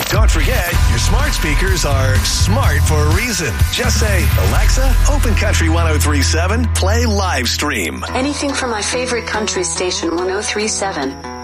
Don't forget, your smart speakers are smart for a reason. Just say, Alexa, open Country 103.7, play live stream. Anything from my favorite country station, 103.7.